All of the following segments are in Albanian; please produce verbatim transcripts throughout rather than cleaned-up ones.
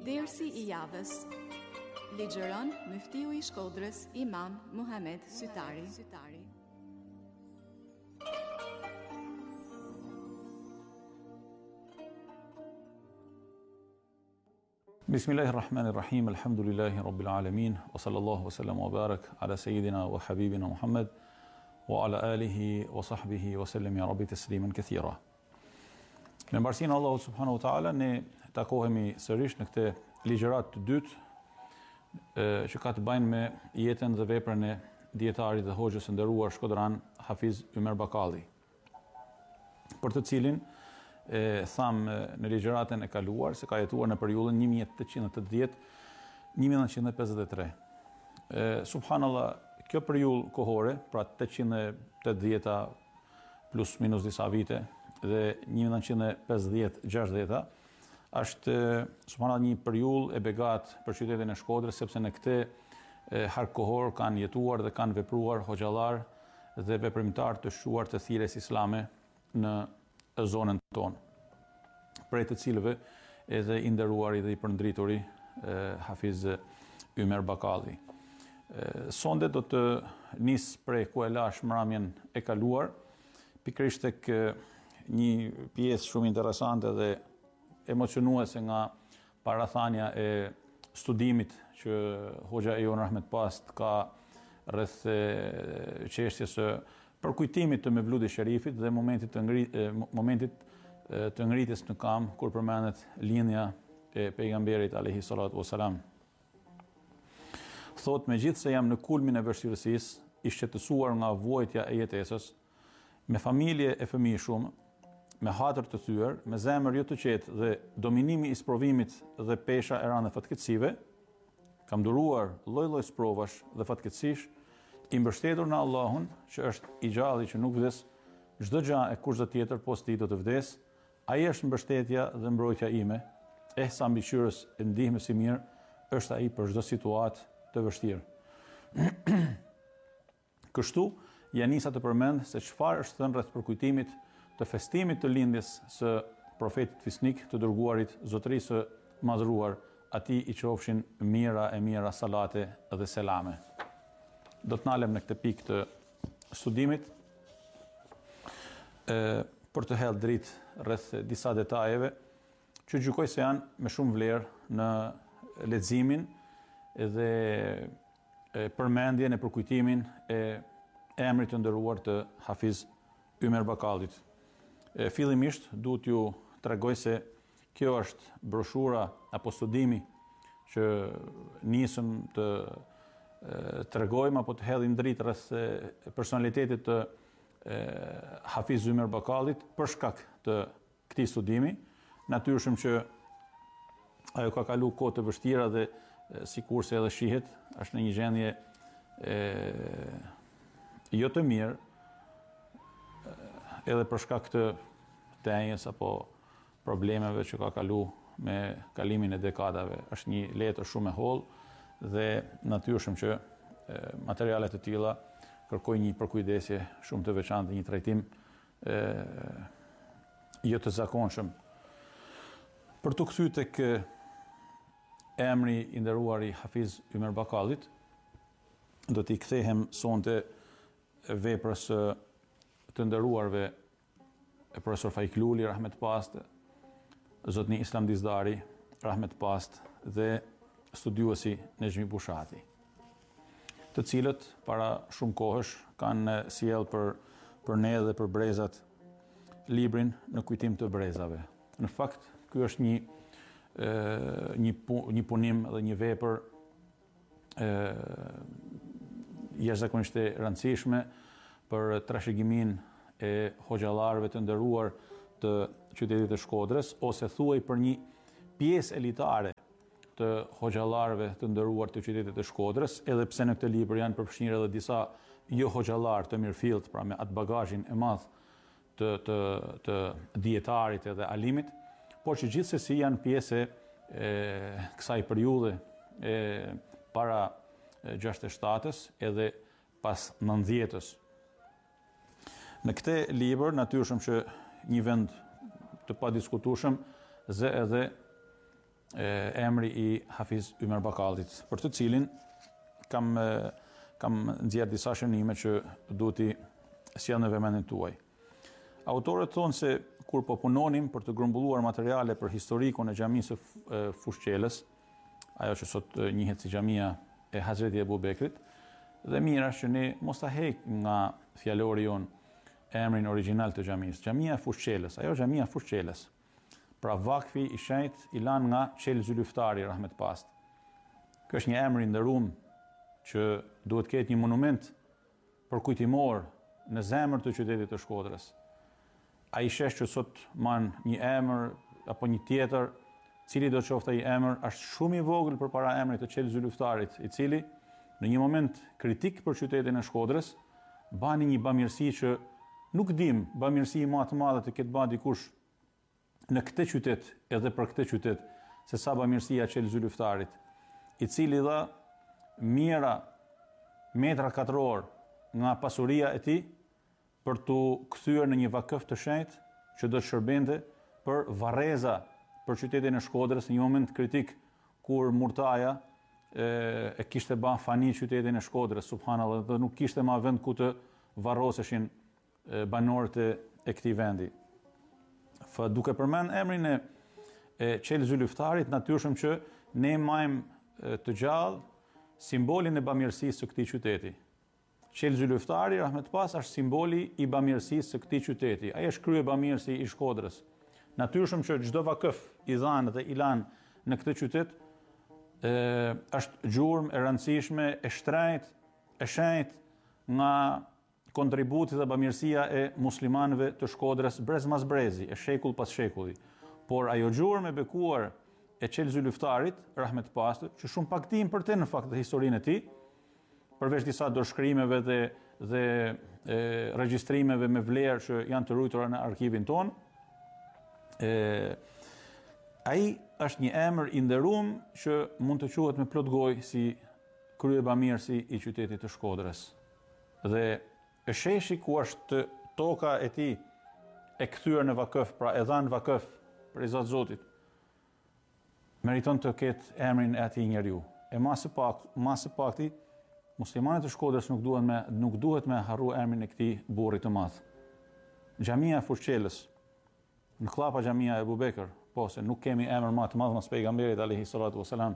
Dersi i javës. Ligjeron Muftiu i Shkodrës, Imam Muhamet Sytari. Bismillahirrahmanirrahim, alhamdulillahi rabbil alamin, wa sallallahu wa sallam wa barak ala sayyidina wa habibina Muhammad wa ala alihi wa sahbihi wa sallam ya rabbi tasliman kathira. Me mbarsinë e Allahut subhanahu wa taala ne takohemi sërish në këtë ligjërat të dytë që ka të bëjnë me jetën dhe veprën e dietarit dhe hoxhës së nderuar shkodran Hafiz Ymer Bakalli, për të cilin e tham në ligjëratën e kaluar se ka jetuar në periudhën një mijë tetëqind e tetëdhjetë deri në një mijë nëntëqind e pesëdhjetë e tre. E, subhanallah, kjo periudhë kohore, pra tetëqind e tetëdhjeta plus minus disa vite dhe një mijë nëntëqind e pesëdhjetë e gjashtëdhjeta, është subhanallah një periudhë e begat për qytetin e Shkodrës, sepse në këtë hark kohor kanë jetuar dhe kanë vepruar hoxhallar dhe veprimtar të shuar të thirrjes islame në zonën tonë, prej të cilëve edhe i nderuari dhe i përndrituri Hafiz Ymer Bakalli. Sonde do të nis prej ku e lash mramjen e kaluar, pikërisht tek një pjesë shumë interesante dhe emocionuese nga parathania e studimit që Hoxha Ejon Rahmet Past ka rreth çështjes së përkujtimit të Mevludi Sherifit dhe momentit të ngrit, momentit të ngritjes në kam kur përmendet linja e pejgamberit alayhi salatu wasalam. Thot, megjithse jam në kulmin e vështirësisë, i shqetësuar nga vuajtja e jetesës, me familje e fëmijë shumë, me hatër të thyer, me zemër jo të qetë dhe dominimi i sprovimit dhe pesha e rënë fatkeqësive, kam duruar lloj-lloj sprovash dhe fatkeqësish, i mbështetur në Allahun që është i gjalli që nuk vdes, çdo gjë e kushdo tjetër post ti do të vdes, ai është mbështetja dhe mbrojtja ime, e sa mbikëqyrës e ndihmës i mirë është ai për çdo situatë të vështirë. Kështu, ja nisa të përmend se çfarë është thënë rreth përkujtimit të festimit të lindjes së profetit fisnik të dërguarit zotërisë së madhruar, atij i qofshin mira e mira salate dhe selame. Do të nalem në këtë pikë të studimit e, për të hedhur dritë rreth disa detajeve që gjykoj se janë me shumë vlerë në leximin dhe e, përmendjen e përkujtimin e emrit të nderuar të Hafiz Ymer Bakallit. E, fillimisht duhet ju tregoj se kjo është broshura apo studimi që nisëm të tregojmë apo të hedhim dritë rreth personalitetit të e, Hafiz Ymer Bakallit për shkak të këtij studimi. Natyrshëm që ajo ka kalu kohë të vështira dhe sikurse edhe shihet, është në një gjendje e, jo të mirë, edhe për shkak të tenjes apo problemeve që ka kalu me kalimin e dekadave. Është një letër shumë e hollë dhe natyrshëm që e, materialet e tilla kërkojnë një përkujdesje shumë të veçantë, një trajtim e, jo të zakonshëm. Për të kthyer tek emri i nderuar i Hafiz Ymer Bakallit, do t'i kthehem sonte veprës të nderuarve e profesor Faik Luli Rahmet Past, zotni Islam Dizdari Rahmet Past dhe studiuesi Nezhmi Bushati, të cilët para shumë kohësh kanë sjell për për ne dhe për brezat librin Në kujtim të brezave. Në fakt, ky është një e, një, pu, një punim dhe një vepër e, jashtëzakonisht e rëndësishme për trashëgimin e hoxhallarëve të nderuar të qytetit të Shkodrës, ose thuaj për një pjesë elitare të hoxhallarëve të nderuar të qytetit të Shkodrës, edhe pse në këtë libër janë përfshirë edhe disa jo hoxhallar të mirëfillt, pra me atë bagazhin e madh të të të dietarit edhe alimit, por që gjithsesi janë pjesë e kësaj periudhe e para gjashtëdhjetë e shtatës edhe pas nëntëdhjetës. Në këtë libër, natyrshëm që një vend të padiskutueshëm zë edhe emri i Hafiz Ymer Bakallit, për të cilin kam kam nxjerr disa shënime që duhet i sjell në vëmendjen tuaj. Autorët thonë se kur po punonim për të grumbulluar materiale për historikun e xhamisë së Fushqelës, ajo që sot njihet si xhamia e Hazreti Ebu Bekrit, dhe mira që ne mos ta heq nga fjalori jon emrin origjinal të xhamisë. Xhamia e Fushqelës, ajo xhamia e Fushqelës. Pra vakfi i shenjt i lan nga Qel Zylftari rahmet past. Ky është një emër i nderuar që duhet ketë një monument për kujtimor në zemër të qytetit të Shkodrës. Ai shesh që sot man një emër apo një tjetër, cili do të qoftë ai emër, është shumë i vogël përpara emrit të Qel Zylftarit, i cili në një moment kritik për qytetin e Shkodrës bani një bamirësi që nuk dim bamirësi më të madhe të ketë bërë dikush në këtë qytet, edhe për këtë qytet, se sa bamirësia e Qel Zylftarit, i cili dha mira metra katror nga pasuria e tij për të kthyer në një vakëf të shenjtë që do të shërbente për varreza për qytetin e Shkodrës në një moment kritik kur Murtaja e, e kishte bën fani qytetin e Shkodrës, subhanallahu, dhe nuk kishte më vend ku të varroseshin e, banorët e, e këtij vendi. Fa duke përmend emrin e, e Qel Zylftarit, natyrshëm që ne majmë të gjallë simbolin e bamirësisë së këtij qyteti. Qel Zylftari rahmet pas është simboli i bamirësisë së këtij qyteti. Ai është krye bamirësi i Shkodrës. Natyrshëm që çdo vakëf i dhanë dhe i lanë në këtë qytet e, është gjurmë e rëndësishme, e shtrenjtë, e shenjtë nga kontributi dhe bamirësia e muslimanëve të Shkodrës brez mas brezi, e shekull pas shekulli. Por ajo gjurmë e bekuar e Qel Zylftarit, rahmet pastër, që shumë pak dim për të në fakt dhe historinë e tij, përveç disa dorëshkrimeve dhe dhe e, regjistrimeve me vlerë që janë të ruajtura në arkivin ton, e, ai është një emër i nderuar që mund të quhet me plot gojë si kryebamirësi i qytetit të Shkodrës. Dhe e sheshi ku është toka e tij e kthyer në vakëf, pra e dhanë vakëf për Zot Zotit, meriton të ketë emrin e atij njeriu. E më së pak, më së pakti, muslimanët e Shkodrës nuk duhet me nuk duhet me harru emrin e këtij burri të madh. Xhamia e Fushqelës, në Klapa xhamia e Ebu Bekër, po se nuk kemi emër më të madh mas pejgamberit alayhi salatu wasalam,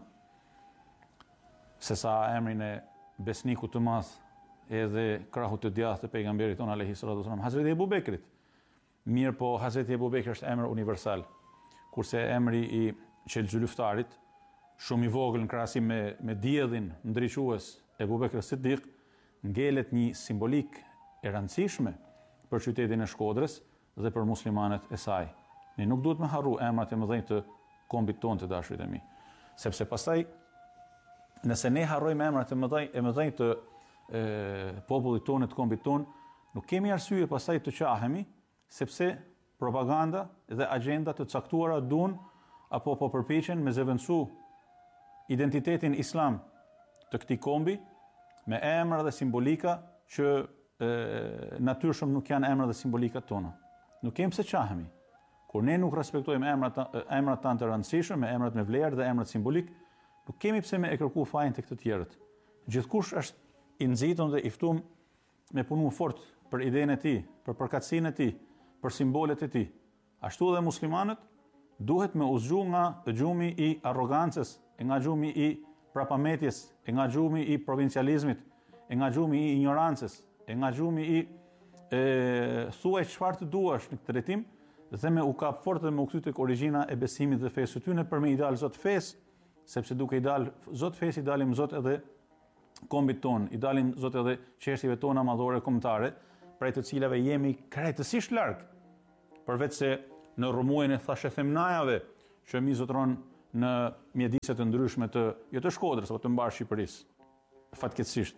se sa emrin e besnikut të madh edhe krahut të djathtë të pejgamberit ton alayhi salatu wasalam, Hazreti Ebu Bekrit. Mirë po, Hazreti Ebu Bekër është emër universal, kurse emri i Qel Zylftarit, shumë i vogël në krahasim me, me diellin ndriçues Ebu Bekr Siddiq, ngelet një simbolik e rëndësishme për qytetin e Shkodrës dhe për muslimanët e saj. Ne nuk duhet me harru emrat e mëdhenj të kombit ton të dashurit e mi, sepse pastaj nëse ne harrojmë emrat e mëdhenj e mëdhenj të e, popullit tonë të kombit ton, nuk kemi arsye pastaj të qahemi, sepse propaganda dhe agenda të caktuara duan apo po përpiqen me zëvendësu identitetin islam të këtij kombi me emra dhe simbolika që e, natyrshëm nuk janë emra dhe simbolikat tona. Nuk kemi pse qahemi. Kur ne nuk respektojmë emrat emrat tanë të rëndësishëm, me emrat me vlerë dhe emrat simbolik, nuk kemi pse me e kërku fajin tek të tjerët. Gjithkush është i nxitur dhe i ftuar me punu fort për idenë e tij, për përkatësinë e tij, për simbolet e tij. Ashtu dhe muslimanët duhet me uzgju nga gjumi i arrogancës, e nga gjumi i prapametjes, e nga gjumi i provincializmit, e nga gjumi i ignorancës, e nga gjumi i e, thuaj çfarë të duash në këtë drejtim, dhe me u kap fort dhe me u kthy tek origjina e besimit dhe fesë së tyre për me i dal Zot fesë, sepse duke i dal Zot fesë i dalim Zot edhe kombit ton, i dalim Zot edhe çështjeve tona madhore kombëtare, prej të cilave jemi krejtësisht larg, përveç se në rrëmujen e thashë themnajave që mi zotron në mjedise të ndryshme të jo të Shkodrës, apo të mbar Shqipërisë. Fatkeqësisht.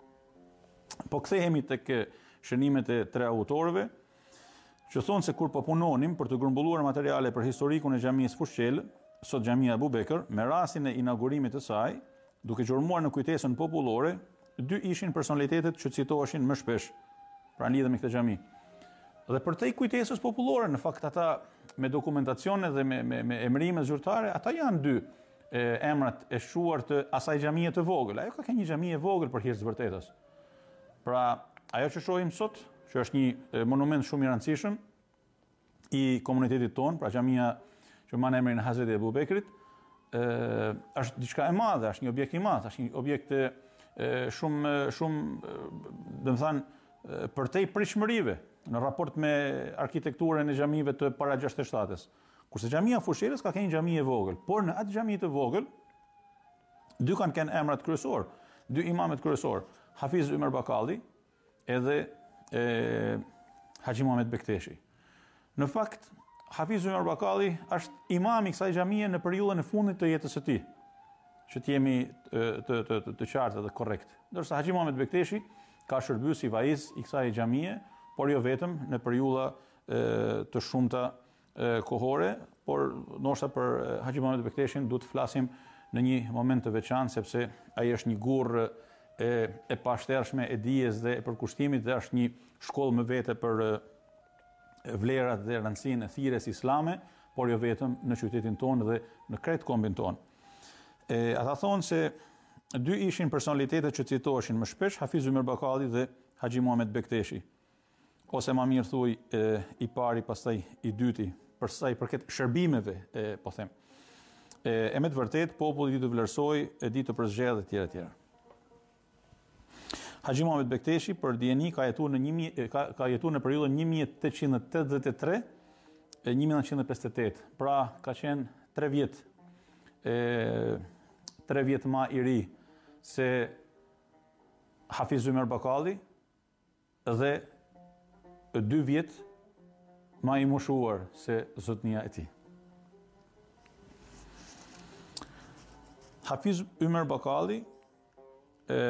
Po kthehemi tek shënimet e tre autorëve, që thonë se kur po punonim për të grumbulluar materiale për historikun e xhamisë Fushqelë, sot xhamia Ebu Bekër, me rastin e inaugurimit të saj, duke gjurmuar në kujtesën popullore, dy ishin personalitetet që citoheshin më shpesh, pra lidhe me këtë xhami. Dhe për te kujtesës popullore, në fakt ata me dokumentacione dhe me, me, me emrime zyrtare, ata janë dy e, emrat e shuar të asaj xhamie të vogël. Ajo ka ke një xhami e vogël për hir të vërtetës. Pra, ajo që shohim sot, që është një monument shumë i rëndësishëm i komunitetit tonë, pra xhamia që man emrin Hazreti Ebu Bekrit, ë është diçka e madhe, është një objekt i madh, është një objekt e, shumë shumë do të thënë përtej pritshmërive në raport me arkitekturën e xhamive të para gjashtëdhjetë shtatës. Kurse xhamia Fushirës ka një xhami e vogël, por në atë xhami të vogël dy kanë kënë emrat kryesor, dy imamet kryesor, Hafiz Ymer Bakalli edhe e, Haxhi Muhamet Bekteshi. Në fakt, Hafiz Ymer Bakalli është imam i kësaj xhamie në periudhën e fundit të jetës së tij, që të jemi të, të, të, të, të qartë dhe korrekt. Ndërsa Haxhi Muhamet Bekteshi ka shërbyer si vaiz i kësaj xhamie, por jo vetëm në periudha të shumta e, kohore, por ndoshta për Haxhi Muhamet Bekteshin duhet të flasim në një moment të veçantë, sepse ai është një gurr e, e pashtershme e dijes dhe e përkushtimit dhe është një shkollë më vete për vlerat dhe rëndësinë e thirrjes islame, por jo vetëm në qytetin tonë dhe në krejt kombin tonë. E, ata thonë se dy ishin personalitetet që citoheshin më shpesh, Hafiz Ymer Bakalli dhe Haxhi Muhamet Bekteshi. Ose ma mirë thuj e, i pari, pastaj i dyti, për sa i përket shërbimeve, e, po them. E, e me të vërtet, populli di të vlerësoj, e di të përzgjedhë dhe tjera tjera. Haxhi Muhamet Bekteshi për dieni ka jetuar në një ka, ka jetuar në periudhën një mijë e tetëqind e tetëdhjetë e tre e një mijë e nëntëqind e pesëdhjetë e tetë. Pra ka qenë tre vjet e tre vjet më i ri se Hafiz Ymer Bakalli dhe dy vjet më i moshuar se zotnia e tij. Hafiz Ymer Bakalli e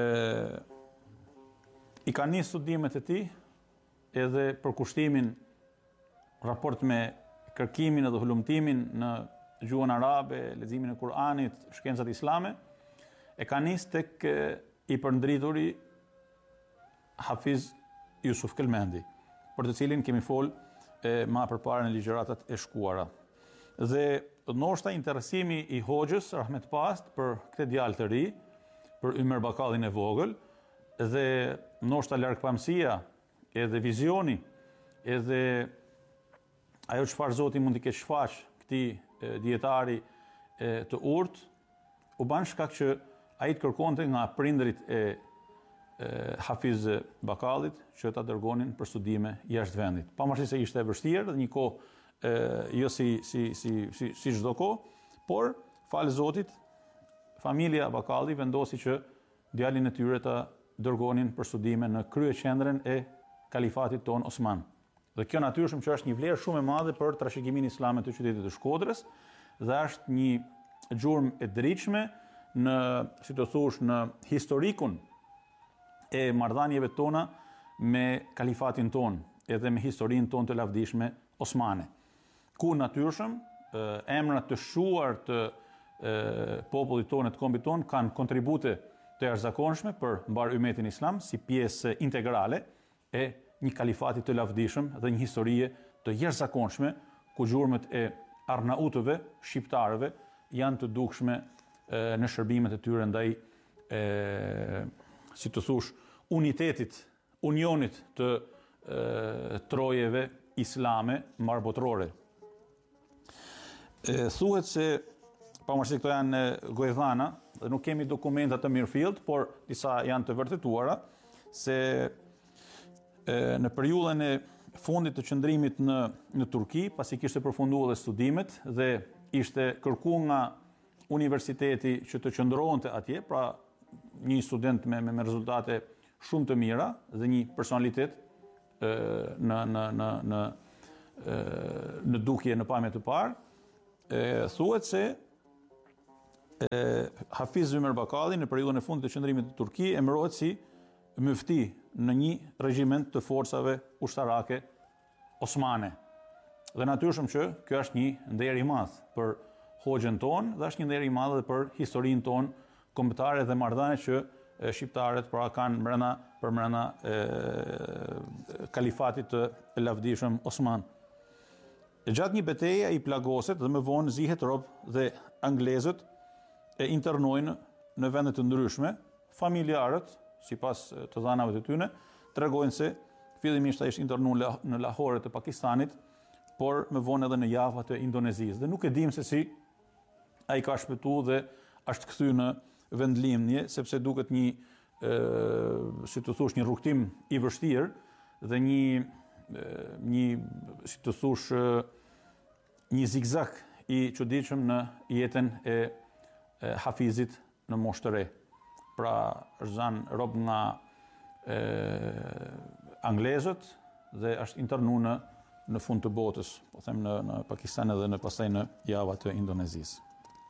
i ka një studimet e tij edhe për kushtimin raport me kërkimin edhe hulumtimin në gjuhën arabe, leximin e Kur'anit, shkencat islame, e ka nis tek i përndrituri Hafiz Yusuf Kelmendi, për të cilin kemi fol e, ma përpara në ligjëratat e shkuara. Dhe ndoshta interesimi i Hoxhës Rahmet Past për këtë djalë të ri, për Ymer Bakallin e vogël, dhe ndoshta largpamësia, edhe vizioni, edhe ajo çfarë Zoti mund t'i ketë shfaq këtij dietari e, të urtë, u ban shkak që ai të kërkonte nga prindërit e, e Hafiz Bakallit që ta dërgonin për studime jashtë vendit. Pavarësisht se ishte e vështirë dhe një kohë e, jo si si si si si çdo kohë, por fal Zotit, familja Bakalli vendosi që djalin e tyre ta dërgonin për studime në kryeqendrën e kalifatit ton Osman. Dhe kjo natyrisht që është një vlerë shumë e madhe për trashëgiminë islame të qytetit të Shkodrës dhe është një gjurmë e dritshme në, si të thush, në historikun e marrëdhënieve tona me kalifatin ton, edhe me historinë tonë të lavdishme osmane. Ku natyrisht emrat të shuar të popullit tonë, të kombit tonë, kanë kontribute të jashtëzakonshme për mbar ummetin islam si pjesë integrale e një kalifati të lavdishëm dhe një historie të jashtëzakonshme ku gjurmët e arnautëve, shqiptarëve janë të dukshme e, në shërbimet e tyre ndaj e, si të thush unitetit, unionit të e, trojeve islame marbotrore. E, thuhet se pavarësisht se këto janë gojdhana, dhe nuk kemi dokumenta të mirëfillt, por disa janë të vërtetuara, se e, në periudhën e fundit të qëndrimit në, në Turki, pasi kishte përfunduar dhe studimet dhe ishte kërkuar nga universiteti që të qëndronte atje, pra një student me, me, me rezultate shumë të mira dhe një personalitet e, në, në, në, në, e, në dukje në pamje të parë, e, thuhet se e, Hafiz Ymer Bakalli në periudhën e fundit të qëndrimit në Turki emërohet si myfti në një regjiment të forcave ushtarake osmane. Dhe natyrisht që kjo është një nder i madh për hoxhën ton dhe është një nder i madh edhe për historinë ton kombëtare dhe marrëdhënie që e, shqiptarët pra kanë mbrana për mbrana e, kalifatit të lavdishëm Osman. E gjatë një betejë ai plagoset dhe më vonë zihet rob dhe anglezët e internojnë në vende të ndryshme. Familjarët, sipas të dhanave të tyre, tregojnë se fillimisht ai ishte internuar në Lahore të Pakistanit, por më vonë edhe në Java të Indonezisë. Dhe nuk e dim se si ai ka shpëtuar dhe është kthyer në vendlimje, sepse duket një ë si të thosh një rrugtim i vështirë dhe një një si të thosh një zigzag i çuditshëm në jetën e, e Hafizit në moshë të re. Pra është zënë rob nga e, anglezët dhe është internuar në në fund të botës, po them në në Pakistan edhe në pastaj në Java të Indonezisë.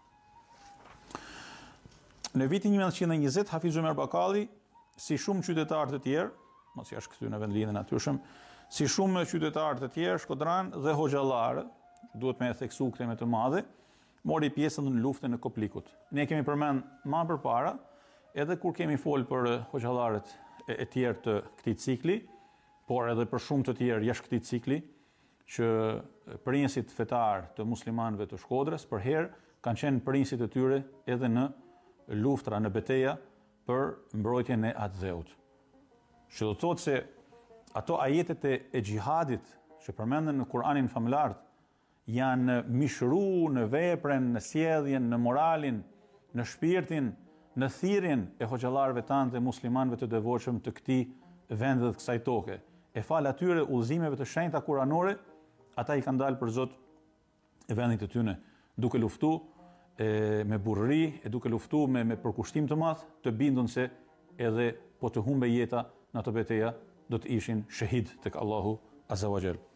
Në vitin një mijë nëntëqind e njëzet, Hafiz Umer Bakalli, si shumë qytetarë të tjerë, mos i është kthyer në vendlindjen e natyrshëm, si shumë qytetarë të tjerë shkodran dhe hoxhallarë, duhet me e theksu këtë me të madhe, mori pjesë në luftën e Koplikut. Ne kemi përmend më përpara, edhe kur kemi folë për hoxhallarët e, e tjerë të këtij cikli, por edhe për shumë të tjerë jashtë këtij cikli, që prinsit fetar të muslimanëve të Shkodrës për herë kanë qenë prinsit e tyre edhe në luftra, në beteja për mbrojtjen e Atdheut. Që do të thotë se ato ajetet e, e xhihadit që përmenden në Kur'anin famlar janë mishru në veprën, në sjelljen, në moralin, në shpirtin, në thirrjen e hoxhallarëve tanë dhe muslimanëve të devotshëm të këtij vendi dhe të kësaj toke. E fal atyre udhëzimeve të shenjta kuranore, ata i kanë dalë për Zot e vendit të tyre, duke luftu e, me burrëri, e duke luftu me, me përkushtim të madh, të bindun se edhe po të humbe jeta në ato beteja, do të ishin shahid tek Allahu Azza wa Jall.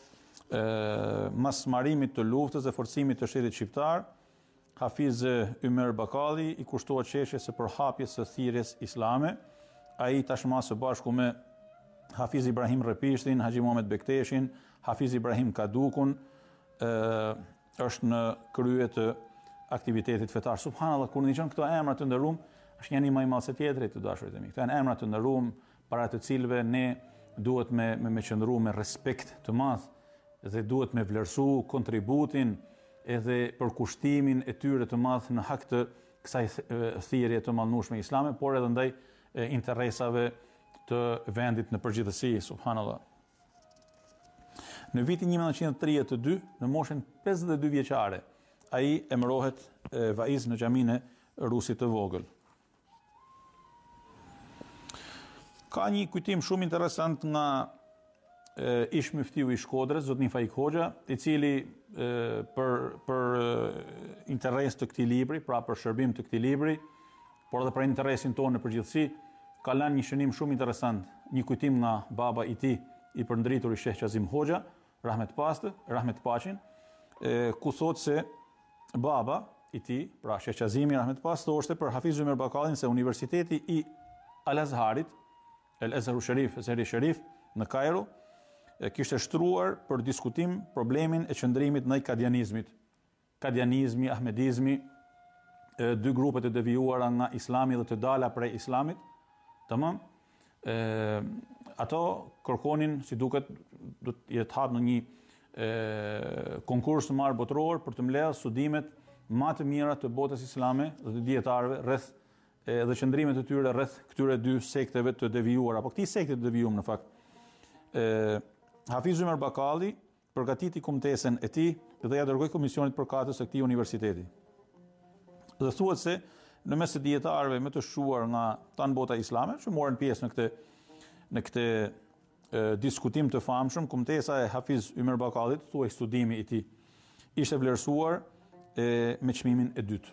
Mas marimit të luftës dhe forcimit të shtetit shqiptar, Hafiz Umer Bakalli i kushtohet çështjes së përhapjes së thirrjes islame. Ai tashmë së bashku me Hafiz Ibrahim Repishtin, Haxhi Muhamet Bekteshin, Hafiz Ibrahim Kadukun, ë është në krye të aktivitetit fetar. Subhanallahu, kur ndiqon këto emra të nderuam, është një më i madh se tjetri të dashurit e mi. Këto janë emra të nderuam para të cilëve ne duhet me me, me qëndru me respekt të madh dhe duhet me vlerësu kontributin edhe përkushtimin e tyre të madh në hak të kësaj thirrje të mallnueshme islame, por edhe ndaj interesave të vendit në përgjithësi, subhanallahu. Në vitin një mijë nëntëqind e tridhjetë e dy, në moshën pesëdhjetë e dy vjeçare, ai emërohet vaiz në xhaminë e Rusit të vogël. Ka një kujtim shumë interesant nga e, ish muftiu i Shkodrës, Zotni Faik Hoxha, i cili e, për për interes të këtij libri, pra për shërbim të këtij libri, por edhe për interesin tonë në përgjithësi, ka lënë një shënim shumë interesant, një kujtim nga baba i tij, i përndritur i Sheh Qazim Hoxha, rahmet pastë, rahmet paqin, e, ku thotë se baba i tij, pra Sheh Qazimi rahmet pastë, thoshte për Hafiz Umer Bakallin se Universiteti i Al-Azharit, El-Azharu Sharif, Azhari Sharif në Kairo, e, kishte shtruar për diskutim problemin e qëndrimit ndaj kadianizmit. Kadianizmi, ahmedizmi, e, dy grupe të devijuara nga Islami dhe të dala prej Islamit. Tamam? E, ato kërkonin, si duket, do të jetë hap në një e, konkurs të marrë botëror për të mbledhur studimet më të mira të botës islame dhe të dietarëve rreth dhe qëndrimet e tyre rreth këtyre dy sekteve të devijuara, apo këtij sekte të devijuar në fakt. E, Hafiz Umer Bakalli përgatiti kumtesën e tij dhe ja dërgoi komisionit përkatës së këtij universiteti. Dhe thuhet se në mes të dietarëve më të shquar nga tan bota islame që morën pjesë në këtë në këtë e, diskutim të famshëm, kumtesa e Hafiz Umer Bakallit, thuaj studimi i tij, ishte vlerësuar e, me çmimin e dytë.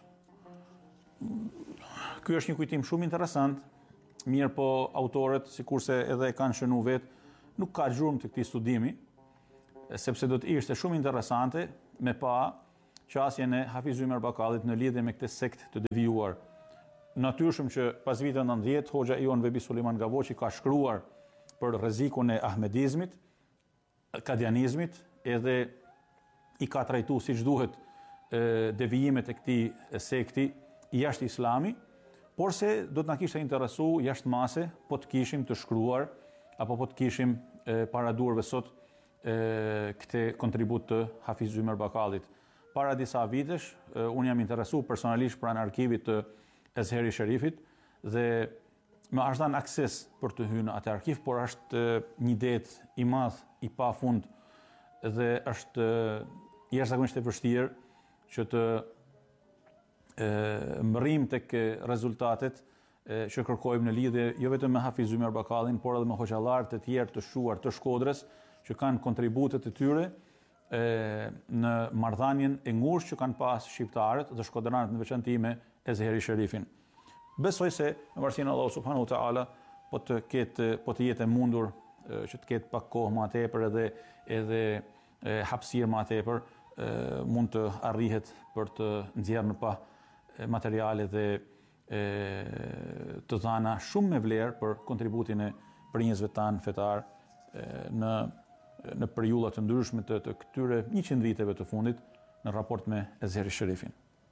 Ky është një kujtim shumë interesant, mirë po autorët, sikurse edhe e kanë shënuar vet, nuk ka gjurmë të këtij studimi, sepse do të ishte shumë interesante me pa qasjen e Hafiz Umer Bakallit në lidhje me këtë sekt të devijuar. Natyrshëm që pas vitit nëntëdhjetë, Hoxha Ion Vebi Sulejman Gavoçi ka shkruar për rrezikun e ahmedizmit, kadianizmit, edhe i ka trajtuar siç duhet e, devijimet e këtij sekti jashtë Islami, por se do të na kishte interesuar jashtë mase, po të kishim të shkruar apo po të kishim e, para durve sot e, këtë kontribut të Hafiz Zymer Bakallit. Para disa vitesh, e, unë jam interesu personalisht pranë arkivit të Ezheri Sherifit dhe më është dhënë akses për të hyrë në atë arkiv, por është e, një det i madh, i pafund dhe është jashtëzakonisht e vështirë që të mbërrim tek rezultatet e, që kërkojmë në lidhje jo vetëm me Hafiz Zymer Bakallin, por edhe me hoxhallarë të tjerë të shuar të Shkodrës që kanë kontributet e tyre e, në marrëdhënien e ngushtë që kanë pas shqiptarët dhe shkodranët në veçantë me Ezheri Sherifin. Besoj se në varësinë Allahu subhanahu wa taala po të ketë po të jetë mundur e, që të ketë pak kohë më tepër edhe edhe e, hapësirë më tepër e, mund të arrihet për të nxjerrë në pa materiale dhe e, të dhëna shumë me vlerë për kontributin e prinjësve tanë fetar e, në në periudha të ndryshme të, të këtyre njëqind viteve të fundit në raport me Ezheri Sherifin.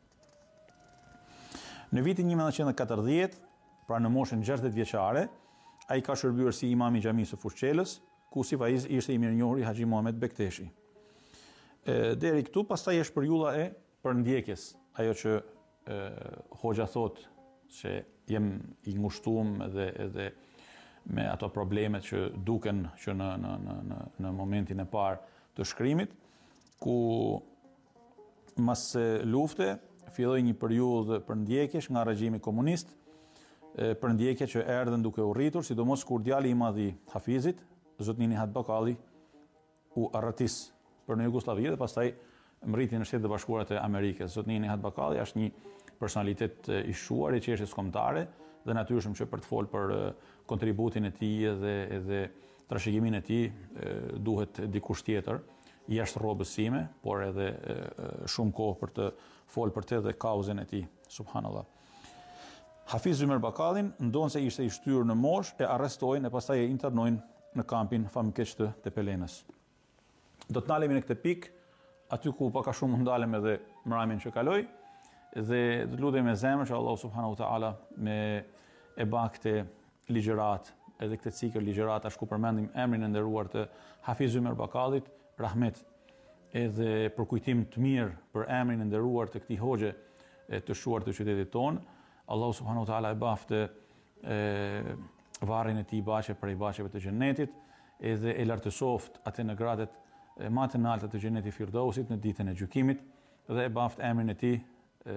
Në vitin një mijë nëntëqind e katërdhjetë, pra në moshën gjashtëdhjetë vjeçare, ai ka shërbyer si imam i xhamisë së Fushçelës, ku si vajz ishte i mirënjohuri Haxhi Muhamet Bekteshi. E, deri këtu pastaj është periudha e përndjekjes, ajo që e, hoxha thot se jem i ngushtuar edhe edhe me ato problemet që duken që në në në në momentin e parë të shkrimit, ku mas lufte filloi një periudhë përndjekjesh nga regjimi komunist, përndjekje që erdhën duke u rritur, sidomos kur djali i madh i Hafizit, zotni Nihat Bakalli, u arratis për në Jugosllavi dhe pastaj mriti në Shtetet e Bashkuara të Amerikës. Zotni Nihat Bakalli është një personalitet i shuar i çështjes kombëtare dhe natyrshëm që për të folë për kontributin e tij dhe edhe trashëgiminë e tij duhet dikush tjetër jashtë rrobës sime, por edhe shumë kohë për të folë për të dhe kauzën e tij, subhanallahu. Hafiz Zymer Bakallin ndonë se ishte i shtyrë në moshë, e arrestojnë e pastaj e internojnë në kampin famikeq të Tepelenës. Do të ndalemi në këtë pikë, aty ku pa ka shumë ndalem edhe mramin që kaloi, dhe të lutem me zemër që Allahu subhanahu wa taala me e ba këtë ligjërat, edhe këtë cikël ligjëratash ku përmendim emrin e nderuar të Hafiz Zymer Bakallit, rahmet, edhe për kujtim të mirë për emrin e nderuar të këtij hoxhe të shuar të qytetit tonë. Allahu subhanahu wa taala e baftë e varrin e tij baqe për i baqeve të xhenetit, edhe e lartësoft atë në gradet më të larta të xhenetit Firdausit në ditën e gjykimit, dhe e baftë emrin e tij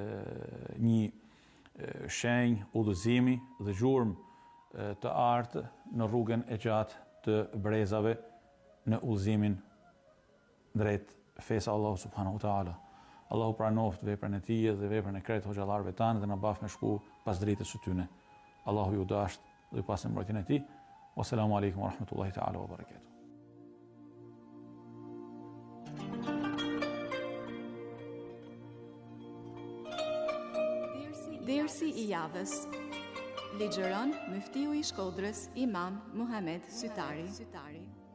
një shenjë udhëzimi dhe gjurmë të artë në rrugën e gjatë të brezave në udhëzimin drejt fesë Allahu subhanahu wa taala. Allahu pranoft veprën e tij dhe veprën e krejt hoxhallarëve tanë dhe na baf me shku pas drejtës së tyre. Allahu ju dasht dhe ju pasë mbrojtjen e tij. Wassalamu alaikum wa rahmatullahi ta'ala wa barakatuh. Dersi i javës. Ligjëron Muftiu i Shkodrës Imam Muhamet Sytari.